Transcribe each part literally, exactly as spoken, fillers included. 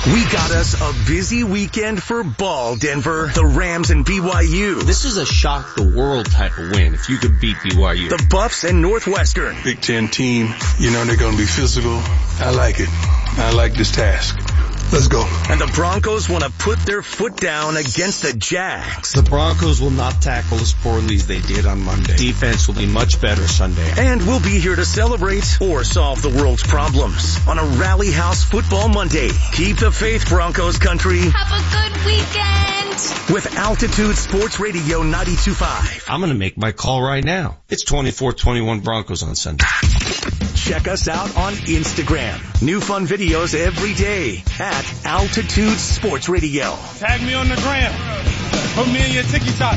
We got us a busy weekend for ball, Denver. The Rams and B Y U. This is a shock the world type of win if you could beat B Y U. The Buffs and Northwestern. Big Ten team, you know they're going to be physical. I like it. I like this task. Let's go. And the Broncos want to put their foot down against the Jags. The Broncos will not tackle as poorly as they did on Monday. Defense will be much better Sunday. And we'll be here to celebrate or solve the world's problems on a Rally House Football Monday. Keep the faith, Broncos country. Have a good weekend. With Altitude Sports Radio ninety-two point five. I'm going to make my call right now. It's twenty-four twenty-one Broncos on Sunday. Check us out on Instagram. New fun videos every day at Altitude Sports Radio. Tag me on the gram. Put me in your TikTok.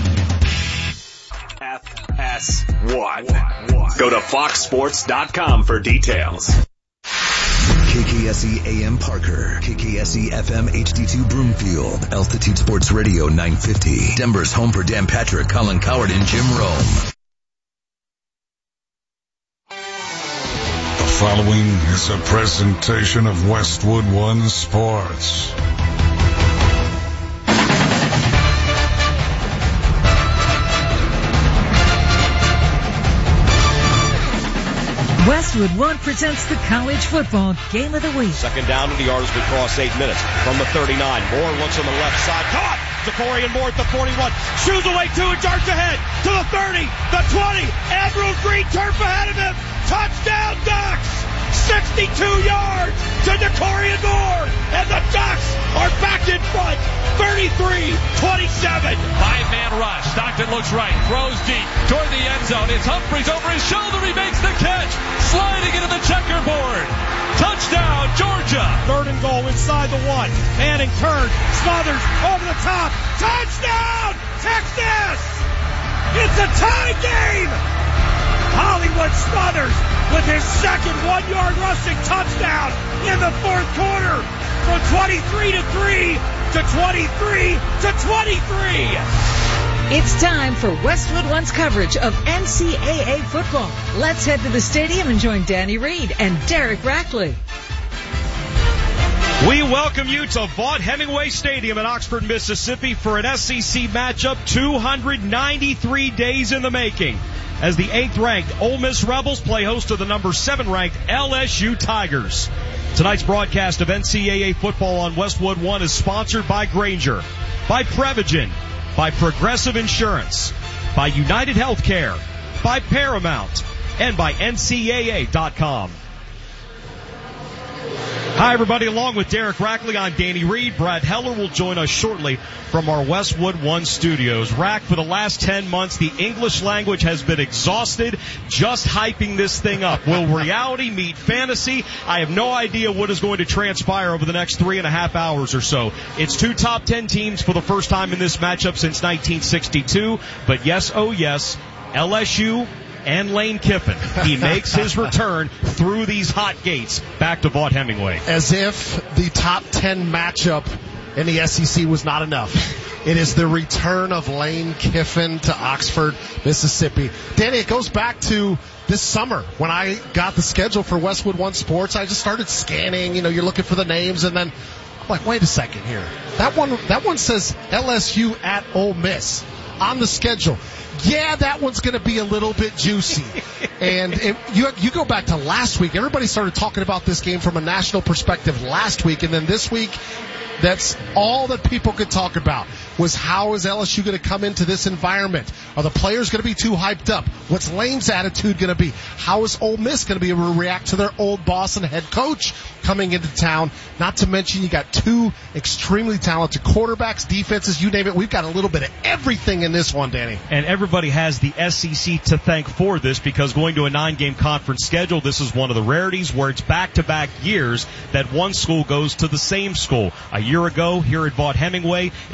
F S one. Go to fox sports dot com for details. K K S E A M Parker, K K S E F M H D two Broomfield, Altitude Sports Radio nine fifty. Denver's home for Dan Patrick, Colin Coward, and Jim Rome. The following is a presentation of Westwood One Sports. Westwood One presents the college football game of the week. Second down to the yards across eight minutes. From the thirty-nine, Moore looks on the left side. Caught! Decorian Moore at the forty-one. Shoes away two and yards ahead. To the thirty, the twenty. Andrew Green turf ahead of him. Touchdown Ducks! sixty-two yards to Decorian Moore. And the Ducks are back in front. thirty-three twenty-seven. Five-man rush. Stockton looks right. Throws deep toward the end zone. It's Humphreys over his shoulder. He makes the catch. Sliding into the checkerboard. Touchdown, Georgia. Third and goal inside the one. Manning turns. Smothers over the top. Touchdown, Texas. It's a tie game. Hollywood Smothers with his second one-yard rushing touchdown in the fourth quarter. From twenty-three to three to twenty-three to twenty-three. It's time for Westwood One's coverage of N C double A football. Let's head to the stadium and join Danny Reed and Derek Rackley. We welcome you to Vaught Hemingway Stadium in Oxford, Mississippi for an S E C matchup two hundred ninety-three days in the making, as the eighth-ranked Ole Miss Rebels play host to the number seven-ranked L S U Tigers. Tonight's broadcast of N C double A football on Westwood One is sponsored by Grainger, by Prevagen, by Progressive Insurance, by United Healthcare, by Paramount, and by N C double A dot com. Hi, everybody. Along with Derek Rackley, I'm Danny Reed. Brad Heller will join us shortly from our Westwood One studios. Rack, for the last ten months, the English language has been exhausted just hyping this thing up. Will reality meet fantasy? I have no idea what is going to transpire over the next three and a half hours or so. It's two top ten teams for the first time in this matchup since nineteen sixty-two. But yes, oh yes, L S U and Lane Kiffin. He makes his return through these hot gates back to Vaught Hemingway. As if the top ten matchup in the S E C was not enough. It is the return of Lane Kiffin to Oxford, Mississippi. Danny, it goes back to this summer when I got the schedule for Westwood One Sports. I just started scanning. You know, you're looking for the names, and then I'm like, wait a second here. That one, that one says L S U at Ole Miss on the schedule. Yeah, that one's going to be a little bit juicy. And it, you you go back to last week. Everybody started talking about this game from a national perspective last week. And then this week, that's all that people could talk about was how is L S U going to come into this environment? Are the players going to be too hyped up? What's Lane's attitude going to be? How is Ole Miss going to be able to react to their old boss and head coach coming into town? Not to mention you got two extremely talented quarterbacks, defenses, you name it. We've got a little bit of everything in this one, Danny. And everybody has the S E C to thank for this, because going to a nine-game conference schedule, this is one of the rarities where it's back-to-back years that one school goes to the same school. A year ago here at Vaught Hemingway, it was Ole Miss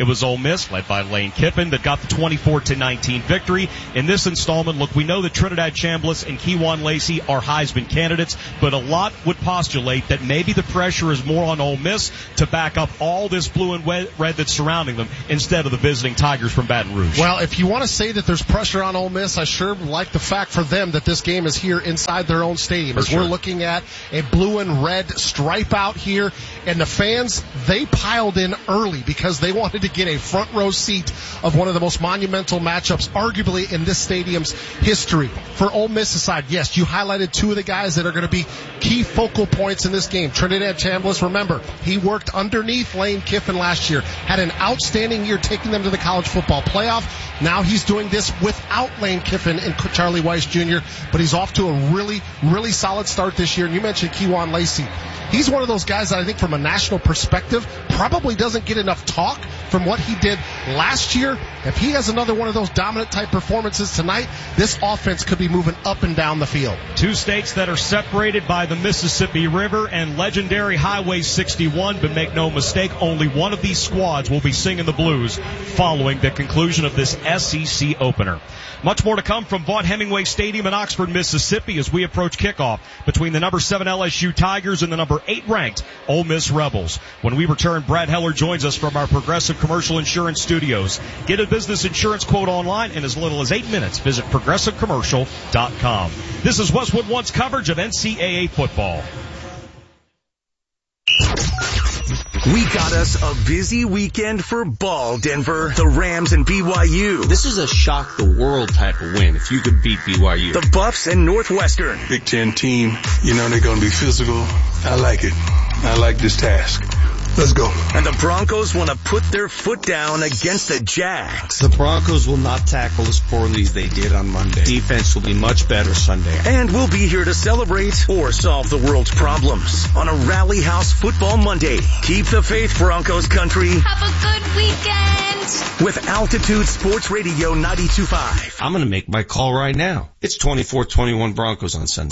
Miss, led by Lane Kiffin, that got the twenty-four to nineteen victory. In this installment, look, we know that Trinidad Chambliss and Kejuan Lacey are Heisman candidates, but a lot would postulate that maybe the pressure is more on Ole Miss to back up all this blue and red that's surrounding them instead of the visiting Tigers from Baton Rouge. Well, if you want to say that there's pressure on Ole Miss, I sure like the fact for them that this game is here inside their own stadium. For As sure. We're looking at a blue and red stripe out here, and the fans, they piled in early because they wanted to get a front row seat of one of the most monumental matchups, arguably in this stadium's history. For Ole Miss side, yes, you highlighted two of the guys that are going to be key focal points in this game. Trinidad Chambliss, remember, he worked underneath Lane Kiffin last year, had an outstanding year taking them to the college football playoff. Now he's doing this without Lane Kiffin and Charlie Weiss Junior, but he's off to a really, really solid start this year. And you mentioned Kejuan Lacey. He's one of those guys that I think from a national perspective probably doesn't get enough talk from what he did last year. If he has another one of those dominant type performances tonight, this offense could be moving up and down the field. Two states that are separated by the Mississippi River and legendary Highway sixty-one, but make no mistake, only one of these squads will be singing the blues following the conclusion of this S E C opener. Much more to come from Vaught-Hemingway Stadium in Oxford, Mississippi as we approach kickoff between the number seven L S U Tigers and the number eight ranked Ole Miss Rebels. When we return, Brad Heller joins us from our Progressive Commercial Insurance Studios. Get a business insurance quote online in as little as eight minutes. Visit progressive commercial dot com. This is Westwood One's coverage of N C double A football. We got us a busy weekend for ball, Denver. The Rams and B Y U. This is a shock the world type of win if you could beat B Y U. The Buffs and Northwestern. Big Ten team, you know they're going to be physical. I like it. I like this task. Let's go. And the Broncos want to put their foot down against the Jags. The Broncos will not tackle as poorly as they did on Monday. Defense will be much better Sunday. And we'll be here to celebrate or solve the world's problems on a Rally House Football Monday. Keep the faith, Broncos country. Have a good weekend. With Altitude Sports Radio ninety-two point five. I'm going to make my call right now. It's twenty-four twenty-one Broncos on Sunday.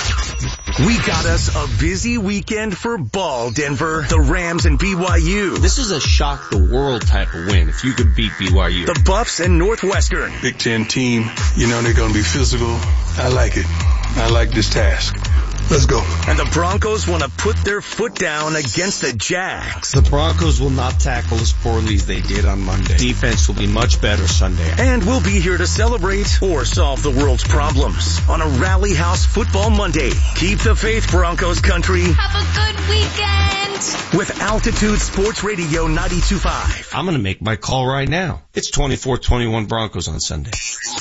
We got us a busy weekend for ball, Denver. The Rams and B Y U. This is a shock the world type of win if you could beat B Y U. The Buffs and Northwestern. Big Ten team, you know they're going to be physical. I like it. I like this task. Let's go. And the Broncos want to put their foot down against the Jags. The Broncos will not tackle as poorly as they did on Monday. Defense will be much better Sunday. And we'll be here to celebrate or solve the world's problems on a Rally House Football Monday. Keep the faith, Broncos country. Have a good weekend. With Altitude Sports Radio ninety-two point five. I'm going to make my call right now. It's twenty-four twenty-one Broncos on Sunday.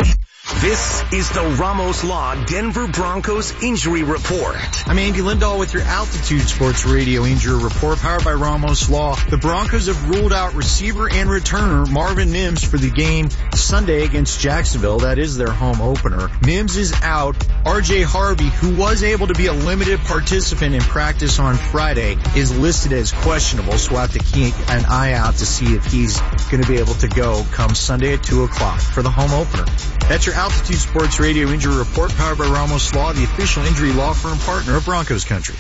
This is the Ramos Law Denver Broncos Injury Report. I'm Andy Lindahl with your Altitude Sports Radio Injury Report, powered by Ramos Law. The Broncos have ruled out receiver and returner Marvin Mims for the game Sunday against Jacksonville. That is their home opener. Mims is out. R J Harvey, who was able to be a limited participant in practice on Friday, is listed as questionable, so we'll have to keep an eye out to see if he's going to be able to go come Sunday at two o'clock for the home opener. That's your Altitude Sports Radio Injury Report, powered by Ramos Law, the official injury law firm partner of Broncos Country.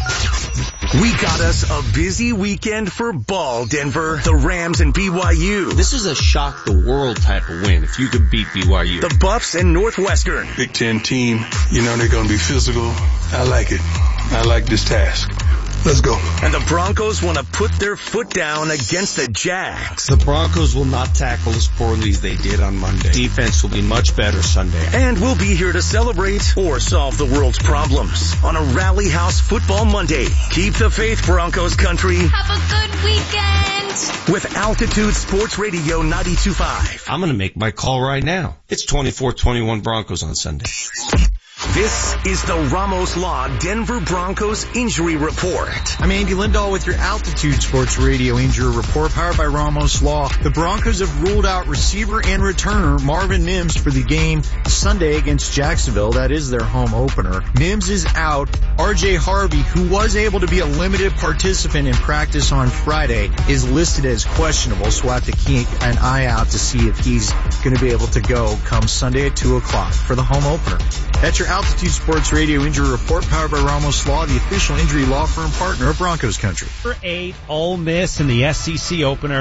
We got us a busy weekend for ball, Denver. The Rams and B Y U. This is a shock the world type of win if you could beat B Y U. The Buffs and Northwestern. Big Ten team, you know they're going to be physical. I like it. I like this task. Let's go. And the Broncos want to put their foot down against the Jags. The Broncos will not tackle as poorly as they did on Monday. Defense will be much better Sunday. And we'll be here to celebrate or solve the world's problems on a Rally House Football Monday. Keep the faith, Broncos country. Have a good weekend. With Altitude Sports Radio ninety-two point five. I'm going to make my call right now. It's twenty-four twenty-one Broncos on Sunday. This is the Ramos Law Denver Broncos Injury Report. I'm Andy Lindahl with your Altitude Sports Radio Injury Report, powered by Ramos Law. The Broncos have ruled out receiver and returner Marvin Mims for the game Sunday against Jacksonville. That is their home opener. Mims is out. R J Harvey, who was able to be a limited participant in practice on Friday, is listed as questionable, so we'll have to keep an eye out to see if he's going to be able to go come Sunday at two o'clock for the home opener. That's your Altitude Sports Radio Injury Report, powered by Ramos Law, the official injury law firm partner of Broncos Country. Number eight, Ole Miss in the S E C opener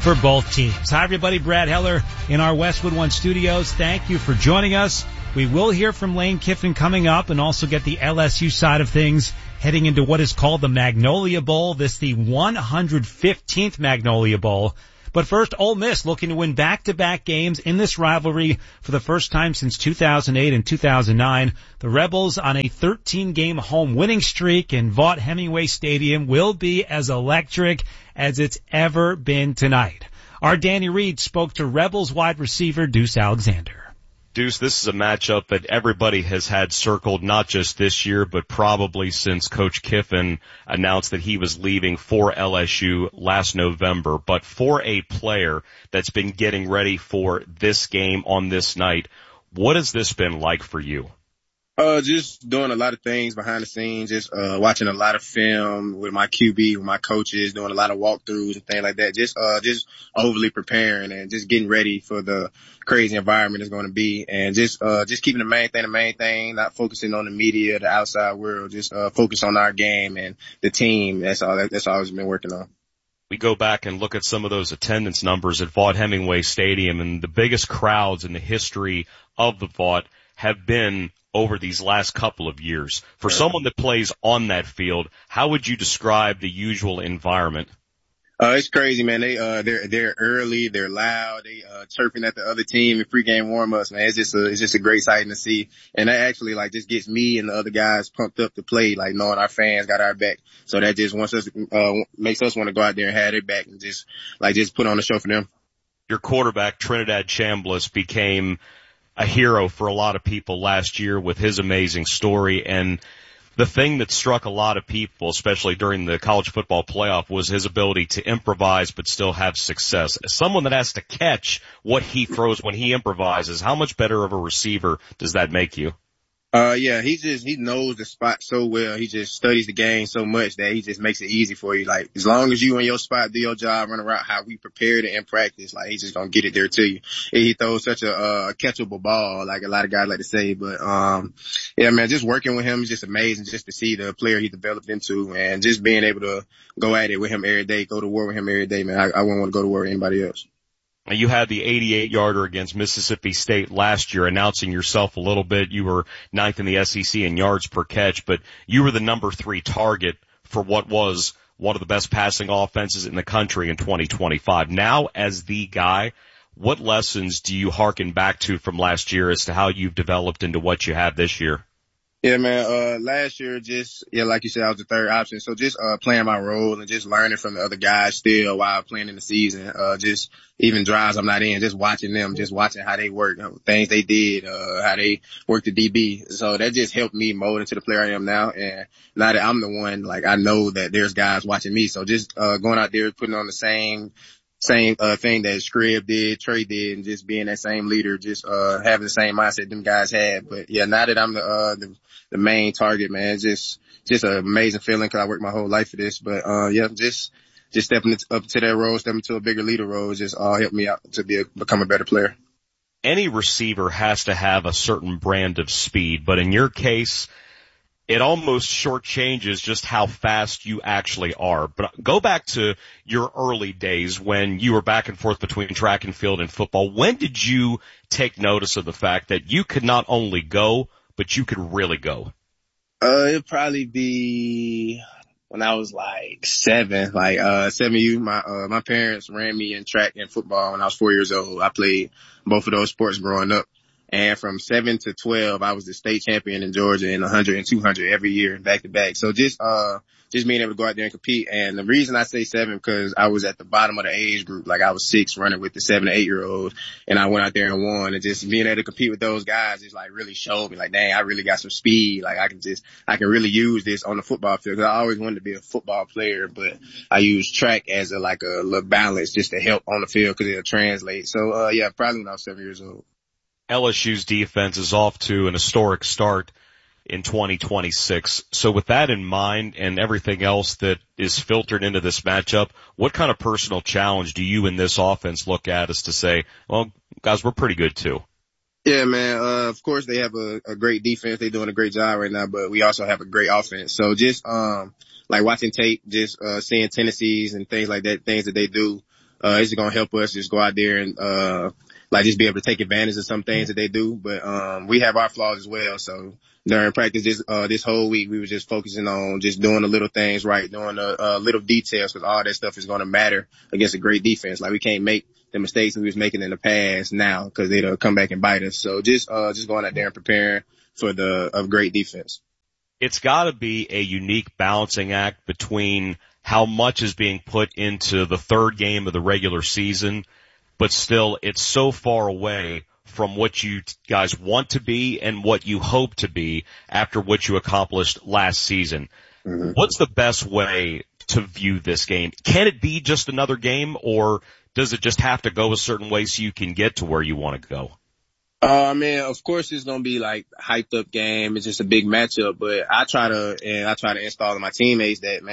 for both teams. Hi, everybody. Brad Heller in our Westwood One studios. Thank you for joining us. We will hear from Lane Kiffin coming up and also get the L S U side of things heading into what is called the Magnolia Bowl. This the one hundred fifteenth Magnolia Bowl. But first, Ole Miss looking to win back-to-back games in this rivalry for the first time since two thousand eight and two thousand nine. The Rebels on a thirteen-game home winning streak, and Vaught-Hemingway Stadium will be as electric as it's ever been tonight. Our Danny Reed spoke to Rebels wide receiver Deuce Alexander. Deuce, this is a matchup that everybody has had circled, not just this year, but probably since Coach Kiffin announced that he was leaving for L S U last November. But for a player that's been getting ready for this game on this night, what has this been like for you? Uh, just doing a lot of things behind the scenes, just, uh, watching a lot of film with my Q B, with my coaches, doing a lot of walkthroughs and things like that. Just, uh, just overly preparing and just getting ready for the crazy environment it's going to be. And just, uh, just keeping the main thing the main thing, not focusing on the media, the outside world, just, uh, focus on our game and the team. That's all, that, that's all I've been working on. We go back and look at some of those attendance numbers at Vaught-Hemingway Stadium, and the biggest crowds in the history of the Vaught have been over these last couple of years. For someone that plays on that field, how would you describe the usual environment? Uh, it's crazy, man. They, uh, they're, they're early, they're loud, they, uh, chirping at the other team in pregame warm-ups, man. It's just a, it's just a great sight to see. And that actually, like, just gets me and the other guys pumped up to play, like, knowing our fans got our back. So that just wants us, uh, makes us want to go out there and have their back and just, like, just put on a show for them. Your quarterback, Trinidad Chambliss, became a hero for a lot of people last year with his amazing story. And the thing that struck a lot of people, especially during the college football playoff, was his ability to improvise but still have success. As someone that has to catch what he throws when he improvises, how much better of a receiver does that make you? Uh, yeah, he just, he knows the spot so well. He just studies the game so much that he just makes it easy for you. Like, as long as you in your spot, do your job, run around how we prepared it in practice, like, he's just gonna get it there to you. And he throws such a, uh, catchable ball, like a lot of guys like to say. But, um, yeah, man, just working with him is just amazing just to see the player he developed into and just being able to go at it with him every day, go to war with him every day, man. I, I wouldn't want to go to war with anybody else. You had the eighty-eight yarder against Mississippi State last year, announcing yourself a little bit. You were ninth in the S E C in yards per catch, but you were the number three target for what was one of the best passing offenses in the country in twenty twenty-five. Now, as the guy, what lessons do you hearken back to from last year as to how you've developed into what you have this year? Yeah, man, uh, last year just, yeah, like you said, I was the third option. So just, uh, playing my role and just learning from the other guys still while playing in the season. Uh, just even drives I'm not in, just watching them, just watching how they work, you know, things they did, uh, how they work the D B. So that just helped me mold into the player I am now. And now that I'm the one, like, I know that there's guys watching me. So just, uh, going out there, putting on the same, same, uh, thing that Scribb did, Trey did, and just being that same leader, just, uh, having the same mindset them guys had. But yeah, now that I'm the, uh, the, the main target, man, it's just, just an amazing feeling because I worked my whole life for this. But, uh, yeah, just, just stepping up to that role, stepping to a bigger leader role, just all helped me out to be a, become a better player. Any receiver has to have a certain brand of speed, but in your case, it almost shortchanges just how fast you actually are. But go back to your early days when you were back and forth between track and field and football. When did you take notice of the fact that you could not only go, but you could really go? Uh, it'd probably be when I was like seven, like, uh, seven U. My, uh, my parents ran me in track and football when I was four years old. I played both of those sports growing up. And from seven to twelve, I was the state champion in Georgia in one hundred and two hundred every year, back to back. So just, uh, just being able to go out there and compete. And the reason I say seven, because I was at the bottom of the age group. Like, I was six running with the seven to eight year olds, and I went out there and won. And just being able to compete with those guys just like really showed me, like, dang, I really got some speed. Like, I can just, I can really use this on the football field. Cause I always wanted to be a football player, but I use track as a, like a little balance just to help on the field because it'll translate. So, uh, yeah, probably when I was seven years old. L S U's defense is off to an historic start in twenty twenty-six. So with that in mind and everything else that is filtered into this matchup, what kind of personal challenge do you in this offense look at as to say, well, guys, we're pretty good too? Yeah, man. Uh, of course they have a, a great defense. They're doing a great job right now, but we also have a great offense. So just, um, like watching tape, just, uh, seeing tendencies and things like that, things that they do. uh, it's going to help us just go out there and, uh, like just be able to take advantage of some things that they do. But, um, we have our flaws as well. So during practice this, uh, this whole week, we were just focusing on just doing the little things right, doing the, uh, little details, because all that stuff is going to matter against a great defense. Like we can't make the mistakes we was making in the past now, because they'll come back and bite us. So just, uh, just going out there and preparing for the, a great defense. It's got to be a unique balancing act between how much is being put into the third game of the regular season, but still it's so far away from what you guys want to be and what you hope to be after what you accomplished last season. Mm-hmm. What's the best way to view this game? Can it be just another game, or does it just have to go a certain way so you can get to where you want to go? Uh, I mean, of course it's going to be like hyped up game. It's just a big matchup, but I try to, and I try to install in my teammates that, man,